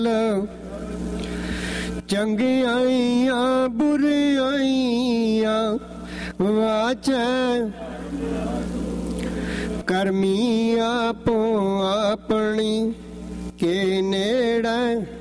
ਚੰਗਿਆਈਆਂ ਬੁਰਿਆਈਆਂ ਵਾਚੈ, ਕਰਮੀ ਆਪੋ ਆਪਣੀ ਕੇ ਨੇੜੇ।